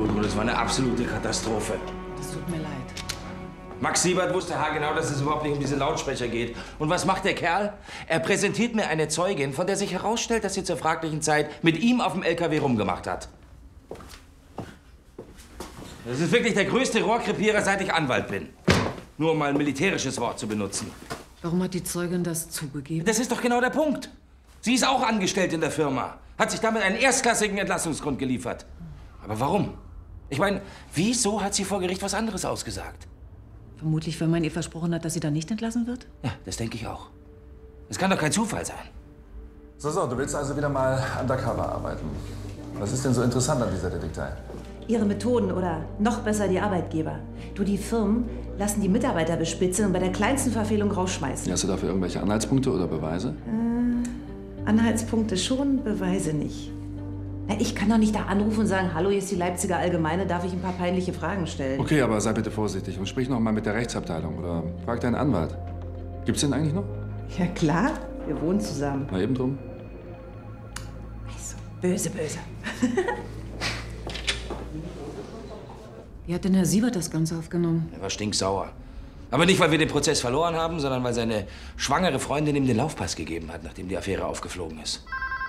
Gudrun, das war eine absolute Katastrophe. Das tut mir leid. Max Siebert wusste haargenau, dass es überhaupt nicht um diese Lautsprecher geht. Und was macht der Kerl? Er präsentiert mir eine Zeugin, von der sich herausstellt, dass sie zur fraglichen Zeit mit ihm auf dem LKW rumgemacht hat. Das ist wirklich der größte Rohrkrepierer, seit ich Anwalt bin. Nur um mal ein militärisches Wort zu benutzen. Warum hat die Zeugin das zugegeben? Das ist doch genau der Punkt. Sie ist auch angestellt in der Firma. Hat sich damit einen erstklassigen Entlassungsgrund geliefert. Aber warum? Ich meine, wieso hat sie vor Gericht was anderes ausgesagt? Vermutlich, weil man ihr versprochen hat, dass sie dann nicht entlassen wird? Ja, das denke ich auch. Es kann doch kein Zufall sein. So, du willst also wieder mal undercover arbeiten. Was ist denn so interessant an dieser Detektei? Ihre Methoden oder noch besser die Arbeitgeber. Die Firmen lassen die Mitarbeiter bespitzeln und bei der kleinsten Verfehlung rausschmeißen. Hast du dafür irgendwelche Anhaltspunkte oder Beweise? Anhaltspunkte schon, Beweise nicht. Na, ich kann doch nicht da anrufen und sagen, hallo, hier ist die Leipziger Allgemeine, darf ich ein paar peinliche Fragen stellen? Okay, aber sei bitte vorsichtig und sprich noch mal mit der Rechtsabteilung oder frag deinen Anwalt. Gibt's den eigentlich noch? Ja klar, wir wohnen zusammen. Na eben drum. Also, böse, böse. Wie hat denn Herr Siebert das Ganze aufgenommen? Er war stinksauer. Aber nicht, weil wir den Prozess verloren haben, sondern weil seine schwangere Freundin ihm den Laufpass gegeben hat, nachdem die Affäre aufgeflogen ist.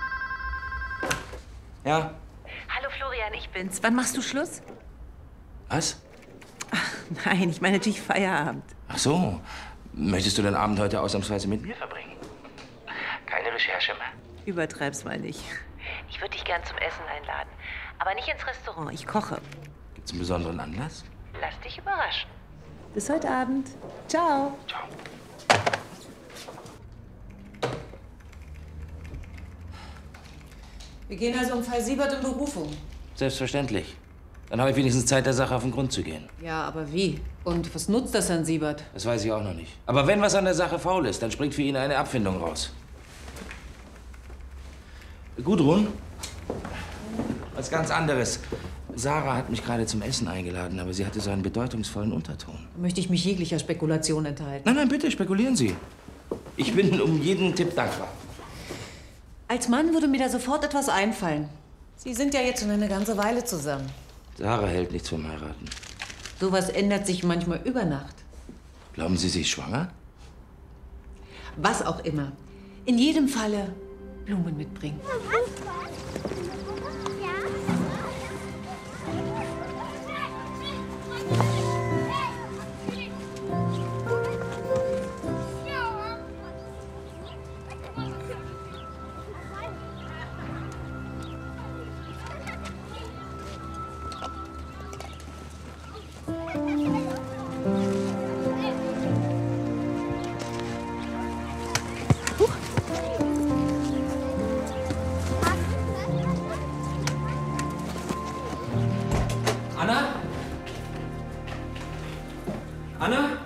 Ja? Hallo Florian, ich bin's. Wann machst du Schluss? Was? Ach, nein, ich meine natürlich Feierabend. Ach so. Möchtest du den Abend heute ausnahmsweise mit mir verbringen? Keine Recherche mehr. Übertreib's mal nicht. Ich würde dich gern zum Essen einladen. Aber nicht ins Restaurant, ich koche. Gibt's einen besonderen Anlass? Lass dich überraschen. Bis heute Abend. Ciao. Ciao. Wir gehen also im Fall Siebert in Berufung. Selbstverständlich. Dann habe ich wenigstens Zeit, der Sache auf den Grund zu gehen. Ja, aber wie? Und was nutzt das Herrn Siebert? Das weiß ich auch noch nicht. Aber wenn was an der Sache faul ist, dann springt für ihn eine Abfindung raus. Gudrun? Was ganz anderes. Sarah hat mich gerade zum Essen eingeladen, aber sie hatte so einen bedeutungsvollen Unterton. Da möchte ich mich jeglicher Spekulation enthalten. Nein, nein, bitte, spekulieren Sie. Ich bin um jeden Tipp dankbar. Als Mann würde mir da sofort etwas einfallen. Sie sind ja jetzt schon eine ganze Weile zusammen. Sarah hält nichts vom Heiraten. Sowas ändert sich manchmal über Nacht. Glauben Sie, sie ist schwanger? Was auch immer. In jedem Falle Blumen mitbringen. Anna? Anna?